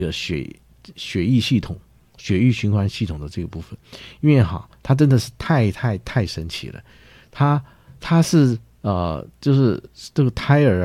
血液系统、血液循环系统的这个部分，因为它真的是太神奇了。它是就是这个胎儿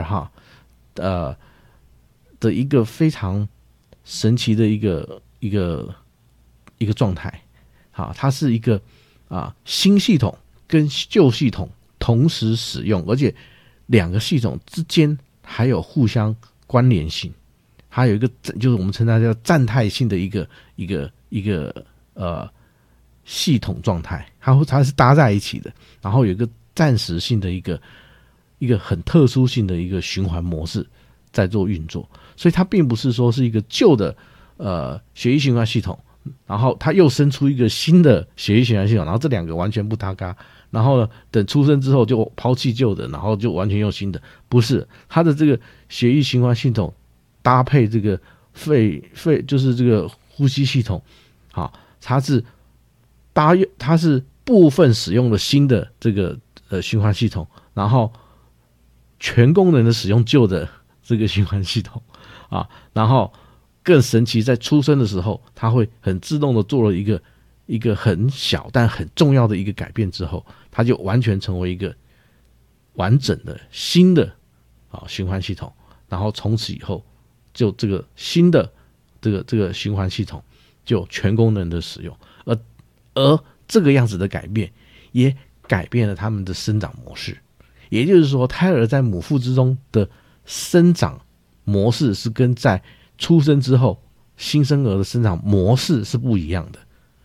的一个非常神奇的一个状态。它是一个新系统跟旧系统同时使用，而且两个系统之间还有互相关联性，还有一个就是我们称它叫站态性的一个系统状态，它是搭在一起的，然后有一个暂时性的一个很特殊性的一个循环模式在做运作，所以它并不是说是一个旧的血液循环系统，然后它又生出一个新的血液循环系统，然后这两个完全不搭嘎，然后呢等出生之后就抛弃旧的，然后就完全用新的，不是，它的这个血液循环系统搭配这个肺就是这个呼吸系统，它是部分使用了新的这个循环系统，然后全功能的使用旧的这个循环系统然后更神奇，在出生的时候，它会很自动的做了一个很小但很重要的一个改变之后，它就完全成为一个完整的新的循环系统，然后从此以后就这个新的这个循环系统就全功能的使用，而这个样子的改变也改变了他们的生长模式，也就是说，胎儿在母腹之中的生长模式是跟在出生之后新生儿的生长模式是不一样的。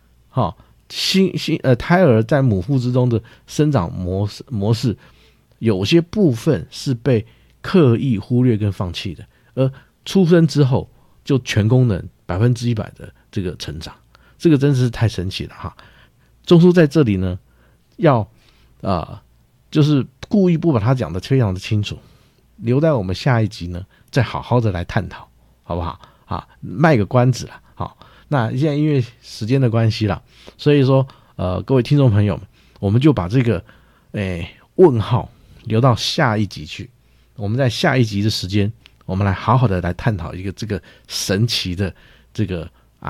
胎儿在母腹之中的生长模式有些部分是被刻意忽略跟放弃的，而出生之后就全功能100%的这个成长，这个真是太神奇了中枢在这里呢，要就是故意不把它讲得非常的清楚，留在我们下一集呢再好好的来探讨，好不好？卖个关子了。那现在因为时间的关系啦，所以说各位听众朋友们，我们就把这个问号留到下一集去。我们在下一集的时间，我们来好好的来探讨一个这个神奇的这个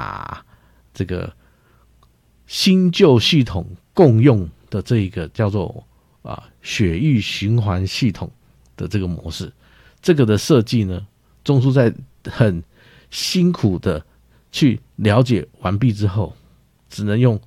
新旧系统共用的这一个叫做血液循环系统的这个模式。这个的设计呢，中枢在很辛苦的去了解完毕之后，只能用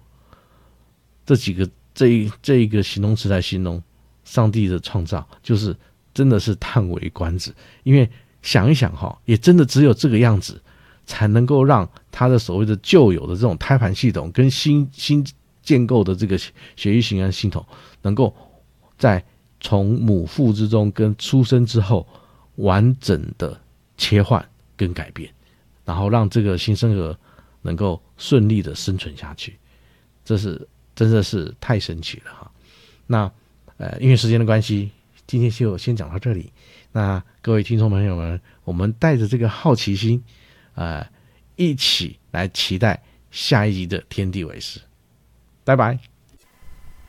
这一个形容词来形容上帝的创造，就是真的是叹为观止。因为想一想也真的只有这个样子才能够让它的所谓的旧有的这种胎盘系统跟新建构的这个血液循环系统能够在从母腹之中跟出生之后完整的切换跟改变，然后让这个新生儿能够顺利的生存下去，这是真的是太神奇了那因为时间的关系，今天就先讲到这里。那各位听众朋友们，我们带着这个好奇心一起来期待下一集的天地为师。拜拜。